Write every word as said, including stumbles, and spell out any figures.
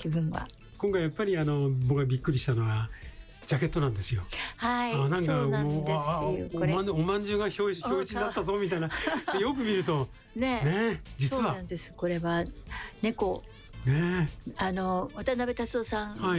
気分は。 今回やっぱりあの僕がびっくりしたのはジャケットなんですよ。 はい、 あなんかそうなんもうですあよ。これおまんおまんじゅうが表表示だったぞみたいなよく見るとねね実はそうなんです。これは猫ねあの渡辺達夫さんはい